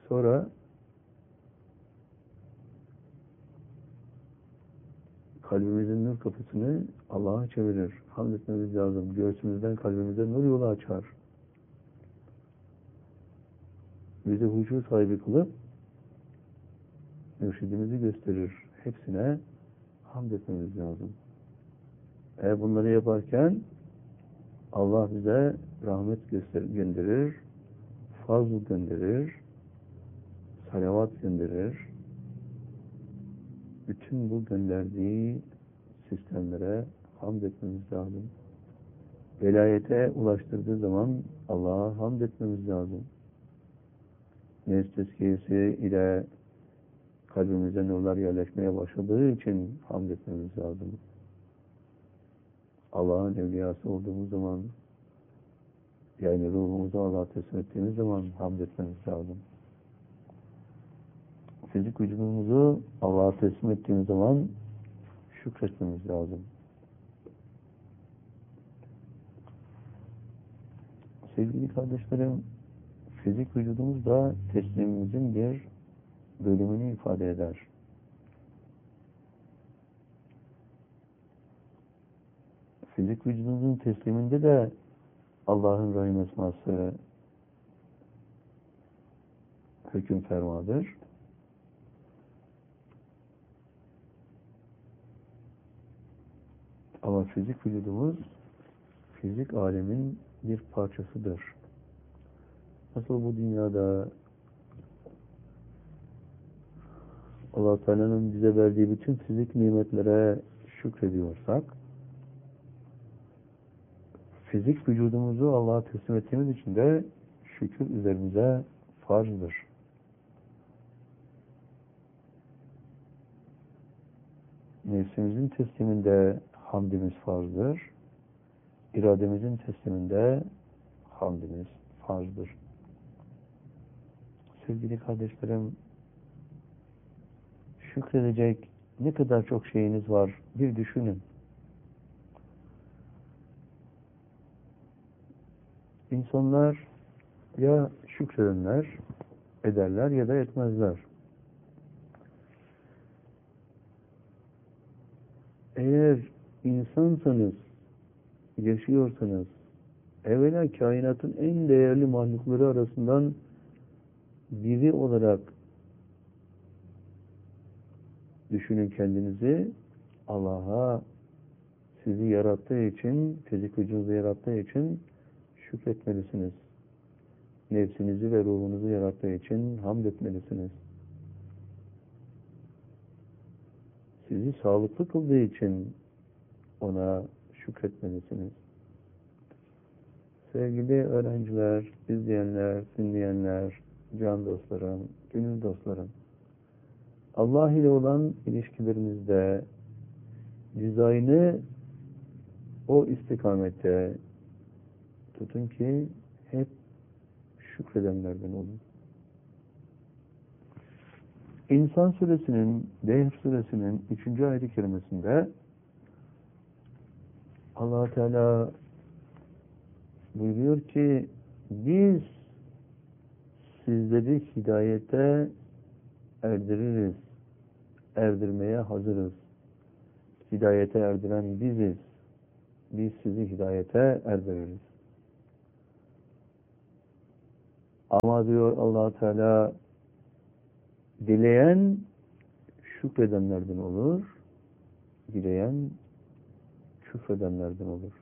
Sonra kalbimizin nur kapısını Allah'a çevirir. Hamd etmemiz lazım. Göğsümüzden kalbimize nur yolu açar. Bizi huşu sahibi kılıp mürşidimizi gösterir. Hepsine hamd etmemiz lazım. Eğer bunları yaparken Allah bize rahmet gönderir, fazl gönderir, salavat gönderir. Bütün bu gönderdiği sistemlere hamd etmemiz lazım. Velayete ulaştırdığı zaman Allah'a hamd etmemiz lazım. Nefs tezkiyesi ile kalbimize nurlar yerleşmeye başladığı için hamd etmemiz lazım. Allah'ın evliyası olduğumuz zaman, yani ruhumuzu Allah'a teslim ettiğimiz zaman hamd etmemiz lazım. Fizik vücudumuzu Allah'a teslim ettiğimiz zaman şükretmemiz lazım. Sevgili kardeşlerim, fizik vücudumuz da teslimimizin bir bölümünü ifade eder. Fizik vücudumuzun tesliminde de Allah'ın Rahim esması hüküm fermadır. Ama fizik vücudumuz fizik alemin bir parçasıdır. Nasıl bu dünyada Allah Teala'nın bize verdiği bütün fizik nimetlere şükrediyorsak, fizik vücudumuzu Allah'a teslim ettiğimiz için de şükür üzerimize farzdır. Nefsimizin tesliminde hamdimiz farzdır. İrademizin tesliminde hamdimiz farzdır. Sevgili kardeşlerim, şükredecek ne kadar çok şeyiniz var bir düşünün. İnsanlar ya şükredenler ederler ya da etmezler. Eğer insansanız, yaşıyorsanız, evvela kainatın en değerli mahlukları arasından biri olarak düşünün kendinizi. Allah'a sizi yarattığı için, fizik vücudunuzu yarattığı için şükretmelisiniz. Nefsinizi ve ruhunuzu yarattığı için hamd etmelisiniz. Sizi sağlıklı kıldığı için ona şükretmelisiniz. Sevgili öğrenciler, izleyenler, dinleyenler, can dostlarım, gönül dostlarım, Allah ile olan ilişkilerinizde dizaynı o istikamette tutun ki hep şükredenlerden olun. İnsan suresinin, Dehr suresinin 3. ayet-i kerimesinde Allah Teala buyuruyor ki biz sizleri hidayete erdiririz, erdirmeye hazırız. Hidayete erdiren biziz. Biz sizi hidayete erdiririz. Ama diyor Allah Teala, dileyen şükredenlerden olur, dileyen küfredenlerden olur.